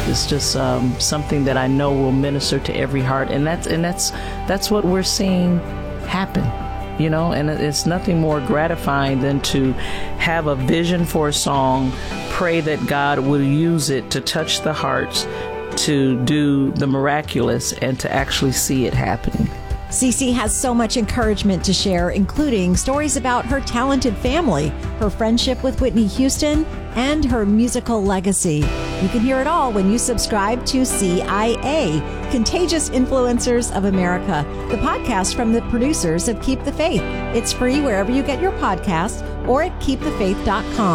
is just something that I know will minister to every heart, and that's what we're seeing happen. You know, and it's nothing more gratifying than to have a vision for a song, pray that God will use it to touch the hearts, to do the miraculous, and to actually see it happening. CeCe has so much encouragement to share, including stories about her talented family, her friendship with Whitney Houston, and her musical legacy. You can hear it all when you subscribe to CIA, Contagious Influencers of America, the podcast from the producers of Keep the Faith. It's free wherever you get your podcasts or at keepthefaith.com.